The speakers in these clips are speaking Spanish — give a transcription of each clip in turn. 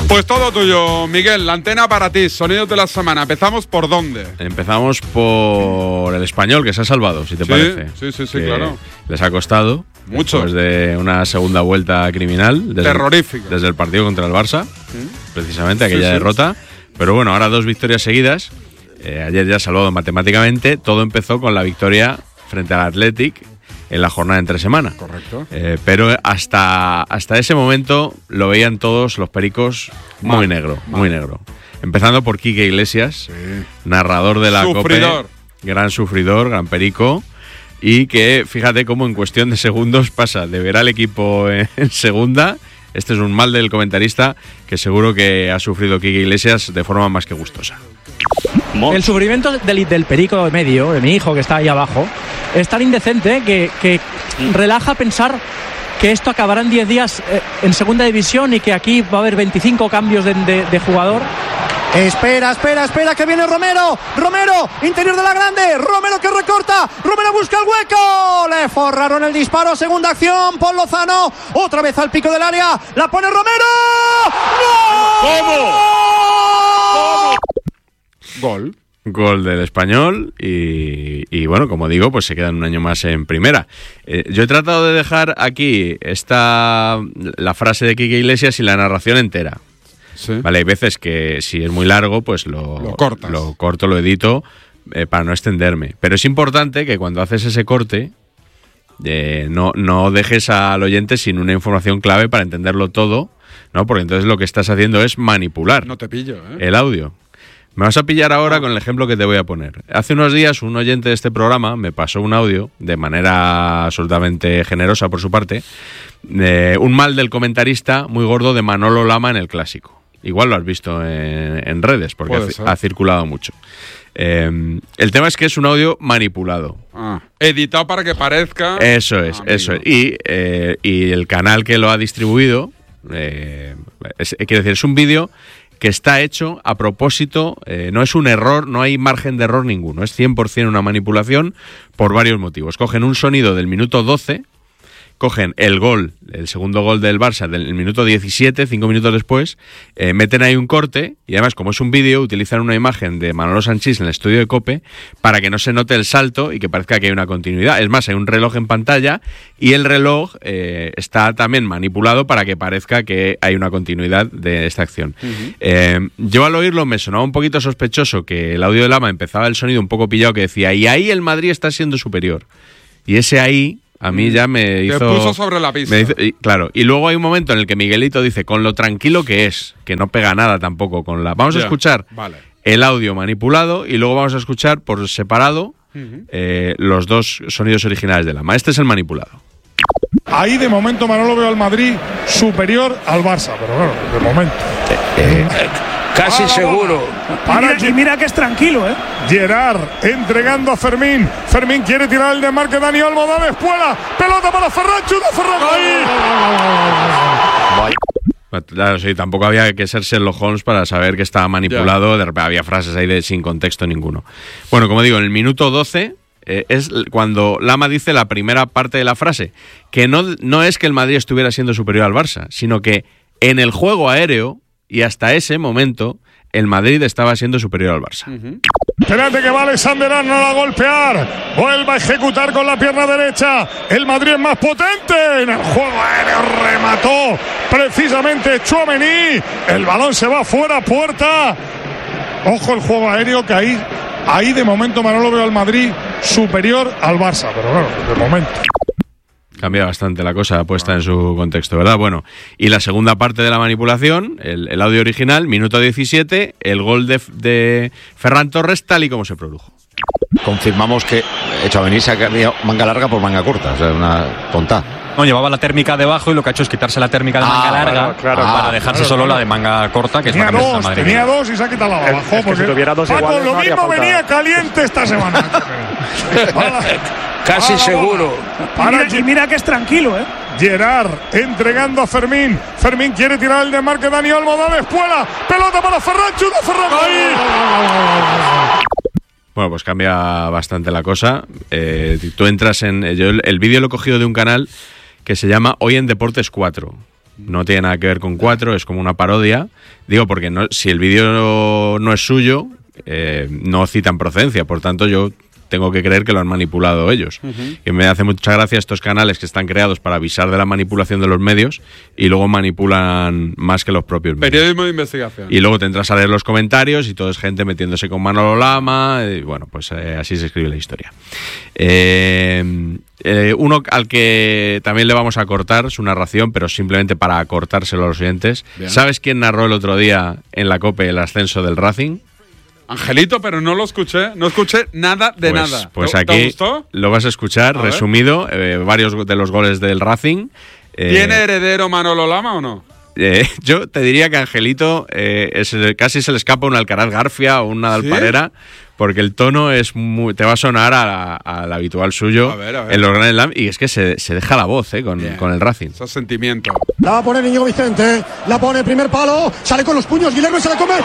Pues todo tuyo, Miguel. La antena para ti. Sonidos de la semana. ¿Empezamos por dónde? Empezamos por el Español, que se ha salvado, si te parece. Sí, claro. Les ha costado mucho. Después de una segunda vuelta criminal. Terrorífica. Desde el partido contra el Barça, precisamente, aquella derrota. Pero bueno, ahora 2 victorias seguidas. Ayer ya salvado matemáticamente. Todo empezó con la victoria frente al Athletic en la jornada entre semana. Correcto. Pero hasta ese momento lo veían todos los pericos muy negro. Empezando por Quique Iglesias, narrador de la COPE, gran sufridor, gran perico, y que fíjate cómo en cuestión de segundos pasa de ver al equipo en segunda. Este es un mal del comentarista que seguro que ha sufrido Quique Iglesias de forma más que gustosa. El sufrimiento del perico medio, de mi hijo que está ahí abajo, es tan indecente que relaja pensar que esto acabará en 10 días en segunda división y que aquí va a haber 25 cambios de jugador. Espera, que viene Romero, interior de la grande, Romero que recorta, Romero busca el hueco, le forraron el disparo, segunda acción, Paul Lozano, otra vez al pico del área, la pone Romero, ¡Gol! Gol del Español y bueno, como digo, pues se quedan un año más en primera. Yo he tratado de dejar aquí la frase de Quique Iglesias y la narración entera. Sí. Vale, hay veces que si es muy largo, pues lo corto, lo edito para no extenderme. Pero es importante que cuando haces ese corte no dejes al oyente sin una información clave para entenderlo todo, ¿no? Porque entonces lo que estás haciendo es manipular. No te pillo, el audio. Me vas a pillar ahora con el ejemplo que te voy a poner. Hace unos días un oyente de este programa me pasó un audio, de manera absolutamente generosa por su parte, un mal del comentarista muy gordo de Manolo Lama en el Clásico. Igual lo has visto en redes, porque ha circulado mucho. El tema es que es un audio manipulado. Editado para que parezca... Eso es. Y el canal que lo ha distribuido, quiero decir, es un vídeo que está hecho a propósito, no es un error, no hay margen de error ninguno, es 100% una manipulación por varios motivos. Cogen un sonido del minuto 12, cogen el segundo gol del Barça del minuto 17, 5 minutos después, meten ahí un corte y además, como es un vídeo, utilizan una imagen de Manolo Sanchís en el estudio de COPE para que no se note el salto y que parezca que hay una continuidad. Es más, hay un reloj en pantalla y el reloj está también manipulado para que parezca que hay una continuidad de esta acción. Yo al oírlo me sonaba un poquito sospechoso que el audio de Lama empezaba el sonido un poco pillado, que decía, y ahí el Madrid está siendo superior. Y ese ahí... a mí ya me hizo... Te puso sobre la pista. Claro, y luego hay un momento en el que Miguelito dice, con lo tranquilo que es, que no pega nada tampoco con la... Vamos a escuchar el audio manipulado y luego vamos a escuchar por separado los dos sonidos originales de Lama. Este es el manipulado. Ahí de momento Manolo veo al Madrid superior al Barça, pero bueno, de momento. Casi seguro. Mira que es tranquilo, Gerard entregando a Fermín. Fermín quiere tirar el desmarque. Dani Olmo da Espuela. Pelota para Ferran. Chuta Ferran. Claro, sí, tampoco había que ser Sherlock Holmes para saber que estaba manipulado. De repente había frases ahí sin contexto ninguno. Bueno, como digo, en el minuto 12 es cuando Lama dice la primera parte de la frase, que no es que el Madrid estuviera siendo superior al Barça, sino que en el juego aéreo y hasta ese momento el Madrid estaba siendo superior al Barça. Espérate que va Alexander Arnold a golpear. Vuelve a ejecutar con la pierna derecha. El Madrid es más potente. En el juego aéreo remató precisamente Tchouaméni. El balón se va fuera, puerta. Ojo el juego aéreo, que ahí de momento Manolo veo al Madrid superior al Barça. Pero bueno, de momento. Cambia bastante la cosa puesta en su contexto, ¿verdad? Bueno, y la segunda parte de la manipulación, el audio original, minuto 17, el gol de Ferran Torres tal y como se produjo. Confirmamos que Tchouaméni se ha cambiado manga larga por manga corta, o sea, una tonta. No, llevaba la térmica debajo y lo que ha hecho es quitarse la térmica de manga larga para dejarse solo la de manga corta, que tenía es la camiseta Madrid. Tenía dos y se ha quitado la de abajo. Porque si tuviera dos iguales, lo mismo venía caliente esta semana. Casi seguro. Mira que es tranquilo, Gerard entregando a Fermín. Fermín quiere tirar el desmarque. Dani Olmo da Espuela. Pelota para Ferran. Chuta Ferran. Bueno, pues cambia bastante la cosa. Tú entras yo el vídeo lo he cogido de un canal que se llama Hoy en Deportes 4. No tiene nada que ver con 4, es como una parodia. Digo, porque si el vídeo no es suyo, no citan procedencia. Por tanto, yo tengo que creer que lo han manipulado ellos. Y me hace mucha gracia estos canales que están creados para avisar de la manipulación de los medios y luego manipulan más que los propios medios. Periodismo de investigación. Y luego te entras a leer los comentarios y todo es gente metiéndose con Manolo Lama. Y bueno, pues así se escribe la historia. Uno al que también le vamos a cortar su narración, pero simplemente para acortárselo a los oyentes. Bien. ¿Sabes quién narró el otro día en la COPE el ascenso del Racing? Angelito, pero no lo escuché. No escuché nada de nada. Pues aquí ¿te gustó? Lo vas a escuchar resumido, varios de los goles del Racing. ¿Tiene heredero Manolo Lama o no? Yo te diría que Angelito casi se le escapa un Alcaraz Garfia o un Nadal Parera, porque el tono te va a sonar al habitual suyo a ver. En los Grand Slam, y es que se deja la voz con el Racing. Esos sentimientos. La va a poner Íñigo Vicente, la pone primer palo, sale con los puños, Guillermo se la come.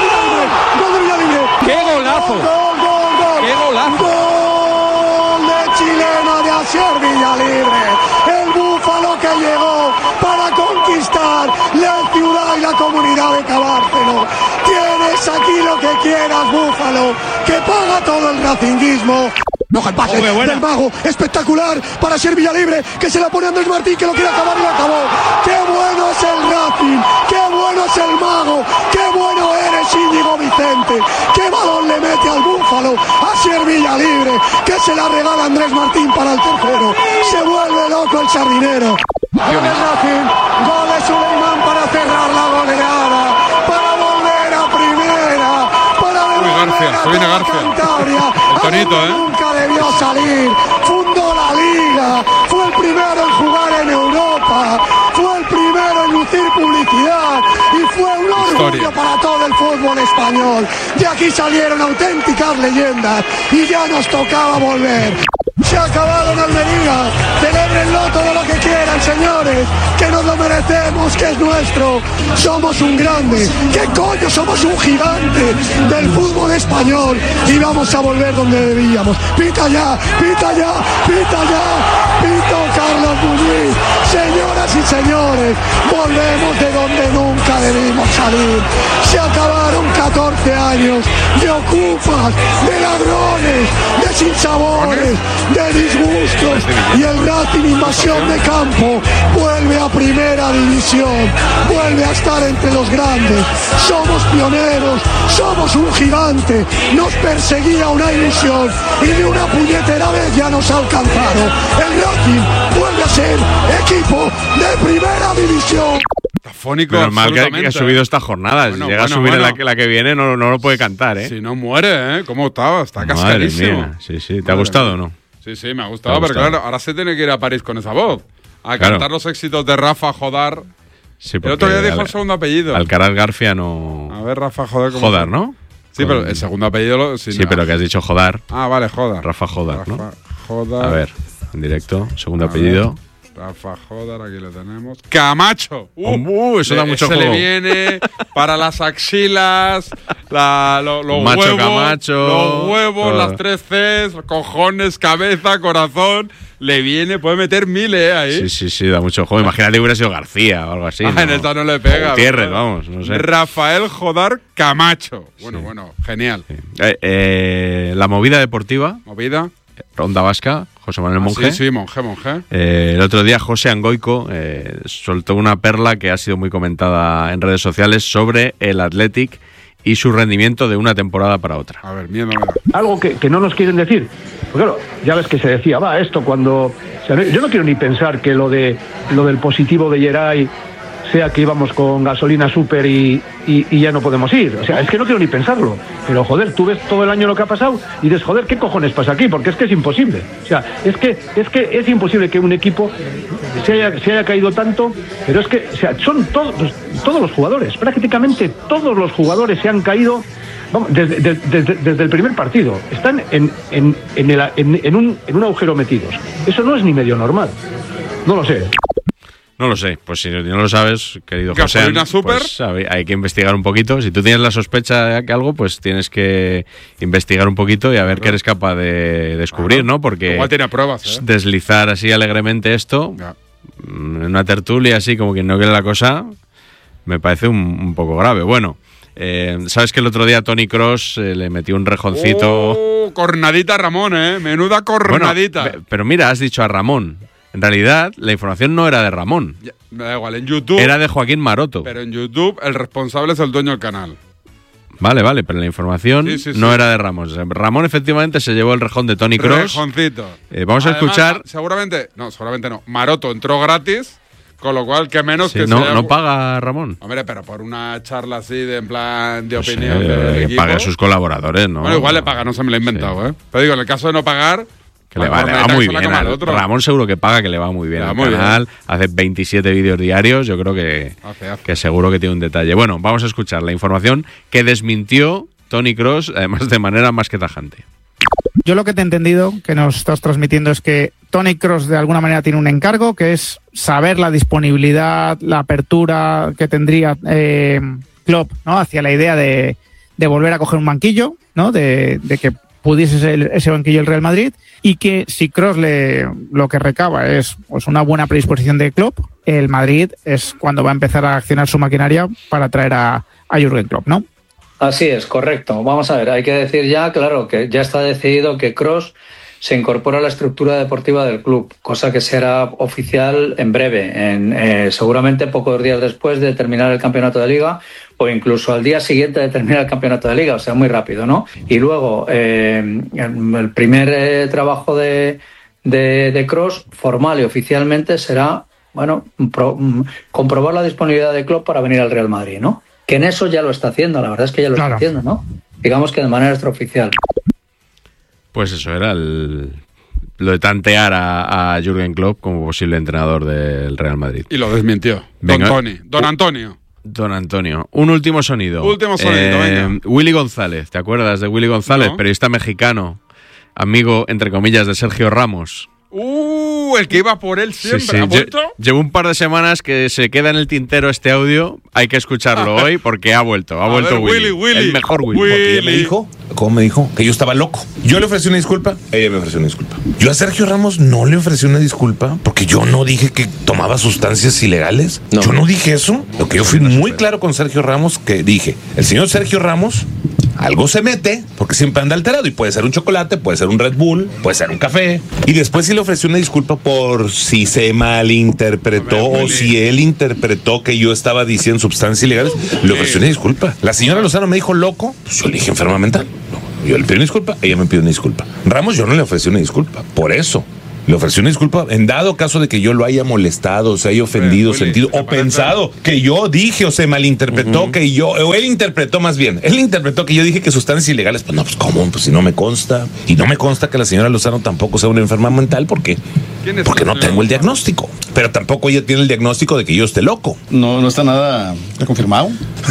¡Gol de Villalibre! ¡Qué golazo! ¡Gol! ¡Qué golazo! ¡Gol de chileno de Asier Villalibre! El búfalo que llegó para conquistar la ciudad y la comunidad de Cabárceno. Tienes aquí lo que quieras, búfalo, que paga todo el racinguismo. No, el pase del mago, espectacular para Asier Villalibre, que se la pone a Andrés Martín, que lo quiere acabar y lo acabó. ¡Qué bueno es el Racing! ¡Qué bueno es el mago! ¡Qué bueno eres, Íñigo Vicente! ¡Qué balón le mete al búfalo! Asier Villalibre, que se la regala Andrés Martín para el tercero. Se vuelve loco el sardinero. Gol del Racing, gol de Suleiman para cerrar la goleada, para volver a primera, para García, se viene García. El tonito, Nunca debió salir, fundó la liga, fue el primero en jugar en Europa, fue el primero en lucir publicidad y fue un orgullo para todo el fútbol español. De aquí salieron auténticas leyendas y ya nos tocaba volver. Se ha acabado en Almería, celébrenlo todo lo que quieran, señores, que nos lo merecemos, que es nuestro. Somos un grande, ¿qué coño? Somos un gigante del fútbol español y vamos a volver donde debíamos. Pita ya, pita ya, pita ya, pito Carlos Muñiz. Señoras y señores, volvemos de donde nunca debimos salir. Se acabaron 14 años de ocupas, de ladrones, de sinsabores, de disgustos, y el Racing Invasión de Campo vuelve a primera división, vuelve a estar entre los grandes. Somos pioneros, somos un gigante, nos perseguía una ilusión y de una puñetera vez ya nos alcanzaron. El Racing vuelve a ser equipo de primera división. Afónico, normal que ha subido esta jornada. Si llega a subir en la que viene, no lo puede cantar, ¿eh? Si no muere, ¿eh? ¿Cómo estaba? Está cascarísimo. Sí. ¿Te ha gustado o no? Sí, me ha gustado, pero claro, ahora se tiene que ir a París con esa voz. A cantar los éxitos de Rafa Jodar. Sí, el otro día dijo el segundo apellido. Alcaraz Garfia no... A ver, Rafa Jodar. Jodar, ¿no? Sí, pero el segundo apellido... Sí, pero que has dicho Jodar. Ah, vale, Jodar. Rafa Jodar, ¿no? Jodar. A ver, en directo, segundo apellido. Rafa Jodar, aquí lo tenemos. ¡Camacho! Eso da mucho juego. Se le viene para las axilas, los Macho huevos, Camacho, los huevos, las 3 Cs, cojones, cabeza, corazón. Le viene, puede meter 1000 ahí. Sí, da mucho juego. Imagínate que hubiera sido García o algo así. En esta no le pega. Gutiérrez, vamos, no sé. Rafael Jodar Camacho. Bueno, genial. La movida deportiva. ¿Movida? Ronda Vasca, José Manuel Monge. Sí, Monge. El otro día José Angoico soltó una perla que ha sido muy comentada en redes sociales sobre el Athletic y su rendimiento de una temporada para otra. A ver, miedo. Algo que no nos quieren decir. Pues claro, ya ves que se decía, esto cuando... O sea, yo no quiero ni pensar que lo del positivo de Geray sea que íbamos con gasolina súper y ya no podemos ir. O sea, es que no quiero ni pensarlo. Pero, joder, tú ves todo el año lo que ha pasado y dices, joder, ¿qué cojones pasa aquí? Porque es que es imposible. O sea, es que es imposible que un equipo se haya caído tanto, pero es que, o sea, son todos los jugadores, prácticamente todos los jugadores se han caído. Vamos, desde el primer partido están en un agujero metidos. Eso no es ni medio normal. No lo sé. No lo sé, pues si no lo sabes, querido José, pues hay que investigar un poquito. Si tú tienes la sospecha de que algo, pues tienes que investigar un poquito y a ver qué eres capaz de descubrir, ¿no? Porque igual tiene pruebas, deslizar así alegremente esto, en una tertulia así como que no quiere la cosa, me parece un poco grave. Bueno, sabes que el otro día Toni Kroos le metió un rejoncito. Cornadita a Ramón, menuda cornadita. Bueno, pero mira, has dicho a Ramón. En realidad, la información no era de Ramón. Ya, me da igual, en YouTube. Era de Joaquín Maroto. Pero en YouTube el responsable es el dueño del canal. Vale, pero la información no era de Ramón. O sea, Ramón efectivamente se llevó el rejón de Toni Kroos. Rejoncito. Vamos a escuchar. Seguramente no. Maroto entró gratis, con lo cual que menos que no paga Ramón. Hombre, pero por una charla así de en plan de opinión del equipo. Paga a sus colaboradores, ¿no? Bueno, igual le paga, no se me lo he inventado, Pero digo, en el caso de no pagar. Que le va muy bien. Ramón seguro que paga, que le va muy bien al canal. Hace 27 vídeos diarios. Yo creo que seguro que tiene un detalle. Bueno, vamos a escuchar la información que desmintió Toni Kroos, además de manera más que tajante. Yo lo que te he entendido, que nos estás transmitiendo, es que Toni Kroos de alguna manera tiene un encargo, que es saber la disponibilidad, la apertura que tendría Klopp, ¿no? Hacia la idea de volver a coger un banquillo, ¿no? De que pudiese ser ese banquillo el Real Madrid, y que si Kroos lo que recaba es pues una buena predisposición de Klopp, el Madrid es cuando va a empezar a accionar su maquinaria para traer a Jürgen Klopp, ¿no? Así es, correcto. Vamos a ver, hay que decir ya, claro, que ya está decidido que Kroos se incorpora a la estructura deportiva del club, cosa que será oficial en breve, seguramente pocos días después de terminar el campeonato de Liga, o incluso al día siguiente de terminar el campeonato de Liga, o sea, muy rápido, ¿no? Y luego, el primer trabajo de Kroos, formal y oficialmente, será, bueno, comprobar la disponibilidad de Klopp para venir al Real Madrid, ¿no? Que en eso ya lo está haciendo, la verdad es que ya lo está haciendo, ¿no? Digamos que de manera extraoficial. Pues eso era lo de tantear a Jürgen Klopp como posible entrenador del Real Madrid. Y lo desmintió. Don Antonio. Don Antonio. Un último sonido. Venga. Willy González. ¿Te acuerdas de Willy González? No. Periodista mexicano, amigo, entre comillas, de Sergio Ramos. El que iba por él siempre. Sí. ¿Ha vuelto? Llevo un par de semanas que se queda en el tintero este audio. Hay que escucharlo hoy porque ha vuelto. Ha vuelto Willy. El mejor Willy. ¿Cómo me dijo? Que yo estaba loco. Yo le ofrecí una disculpa, ella me ofreció una disculpa. Yo a Sergio Ramos no le ofrecí una disculpa porque yo no dije que tomaba sustancias ilegales. No. Yo no dije eso. Lo que yo fui muy claro con Sergio Ramos, que dije, el señor Sergio Ramos algo se mete porque siempre anda alterado y puede ser un chocolate, puede ser un Red Bull, puede ser un café. Y después sí le ofreció una disculpa por si se malinterpretó o si él interpretó que yo estaba diciendo sustancias ilegales. Le ofreció una disculpa. La señora Lozano me dijo loco, pues yo le dije enferma mental. Yo le pido una disculpa, ella me pide una disculpa. Ramos yo no le ofrecí una disculpa, por eso. Le ofreció una disculpa en dado caso de que yo lo haya molestado, se haya ofendido, sentido o pensado que yo dije o se malinterpretó o él interpretó más bien. Él interpretó que yo dije que sustancias ilegales. Pues no, pues ¿cómo? Pues si no me consta. Y no me consta que la señora Lozano tampoco sea una enferma mental porque no tengo el diagnóstico. Pero tampoco ella tiene el diagnóstico de que yo esté loco. No está nada confirmado.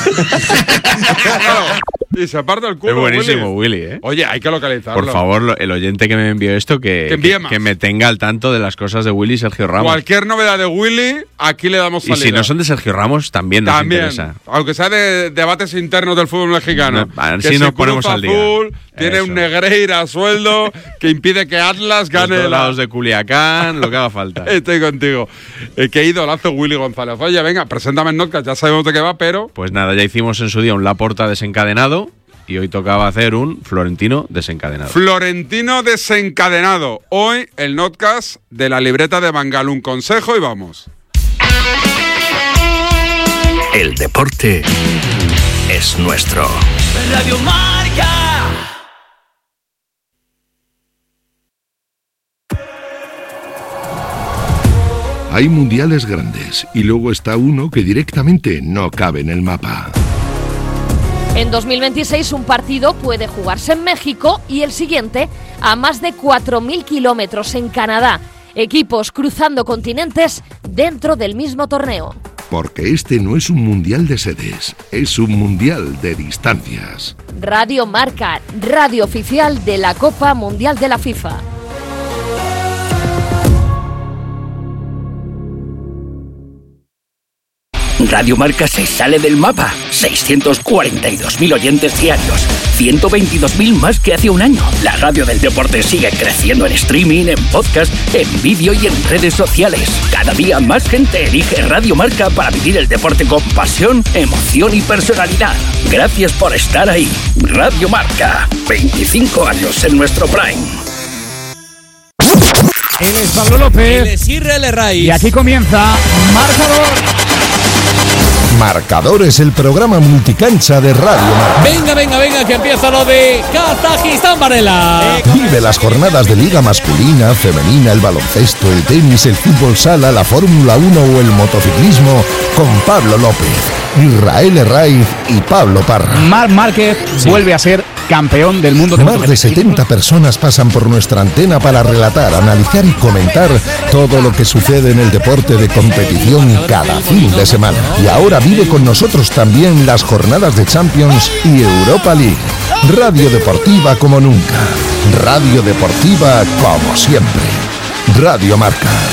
Y se aparta el culo. Es buenísimo, Willy, Oye, hay que localizarlo. Por favor, el oyente que me envió esto, que me tenga al tanto de las cosas de Willy y Sergio Ramos. Cualquier novedad de Willy, aquí le damos salida. Y si no son de Sergio Ramos, también nos interesa. Aunque sea de debates internos del fútbol mexicano. Así nos ponemos al día. Tiene un Negreira a sueldo que impide que Atlas gane. Los lados de Culiacán, lo que haga falta. Estoy contigo. Qué idolazo Willy González. Oye, venga, preséntame en Notcast, ya sabemos de qué va, pero... Pues nada, ya hicimos en su día un Laporta desencadenado y hoy tocaba hacer un Florentino desencadenado. Florentino desencadenado. Hoy el Notcast de la libreta de Bangal. Un consejo y vamos. El deporte es nuestro. Radio Marca. Hay mundiales grandes y luego está uno que directamente no cabe en el mapa. En 2026 un partido puede jugarse en México y el siguiente a más de 4.000 kilómetros en Canadá. Equipos cruzando continentes dentro del mismo torneo. Porque este no es un mundial de sedes, es un mundial de distancias. Radio Marca, radio oficial de la Copa Mundial de la FIFA. Radio Marca se sale del mapa. 642.000 oyentes diarios. 122.000 más que hace un año. La radio del deporte sigue creciendo en streaming, en podcast, en vídeo y en redes sociales. Cada día más gente elige Radio Marca para vivir el deporte con pasión, emoción y personalidad. Gracias por estar ahí. Radio Marca. 25 años en nuestro prime. Él es Pablo López. Él es Israel Herraiz. Y aquí comienza Marcador. Marcador es el programa multicancha de Radio Marca. Venga, que empieza lo de Kazajistán, Varela. Vive las jornadas de Liga masculina, femenina, el baloncesto, el tenis, el fútbol sala, la Fórmula 1 o el motociclismo con Pablo López, Israel Herraiz y Pablo Parra. Marc Márquez vuelve a ser campeón del mundo de Más de 70 personas pasan por nuestra antena para relatar, analizar y comentar todo lo que sucede en el deporte de competición cada fin de semana. Y ahora vive con nosotros también las jornadas de Champions y Europa League. Radio deportiva como nunca. Radio deportiva como siempre. Radio Marca.